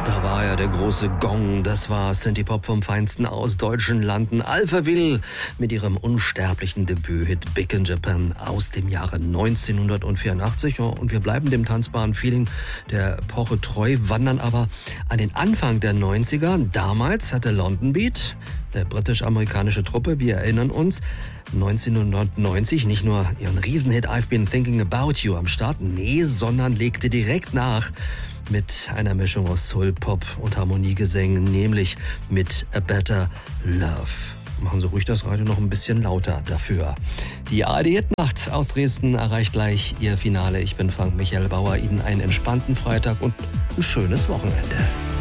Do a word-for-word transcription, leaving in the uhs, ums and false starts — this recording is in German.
Da war ja der große Gong, das war Synthie-Pop vom Feinsten aus deutschen Landen. Alphaville mit ihrem unsterblichen Debüthit Big in Japan aus dem Jahre neunzehnhundertvierundachtzig. Und wir bleiben dem tanzbaren Feeling der Epoche treu, wandern aber an den Anfang der neunziger. Damals hatte London Beat, der britisch-amerikanische Truppe, wir erinnern uns, neunzehnhundertneunzig nicht nur ihren Riesenhit I've Been Thinking About You am Start, nee, sondern legte direkt nach mit einer Mischung aus Soul, Pop und Harmoniegesängen, nämlich mit A Better Love. Machen Sie ruhig das Radio noch ein bisschen lauter dafür. Die A R D-Nacht aus Dresden erreicht gleich ihr Finale. Ich bin Frank Michael Bauer. Ihnen einen entspannten Freitag und ein schönes Wochenende.